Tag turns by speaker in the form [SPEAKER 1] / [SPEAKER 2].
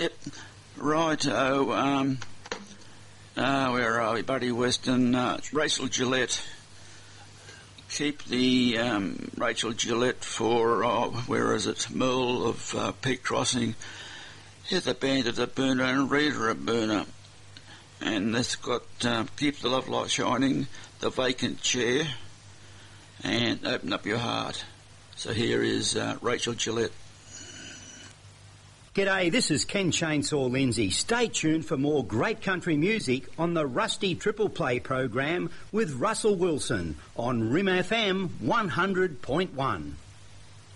[SPEAKER 1] Yep. Righto. Where are we? Buddy Weston. Rachel Gillette. Keep the Rachel Gillette for, where is it? Merle of Peak Crossing. Heather Band of the Burner and Rita of Burner. And that's got Keep the Love Light Shining, The Vacant Chair, and Open Up Your Heart. So here is Rachel Gillette.
[SPEAKER 2] G'day, this is Ken Chainsaw Lindsay. Stay tuned for more great country music on the Rusty Triple Play program with Russell Wilson on Rim FM 100.1.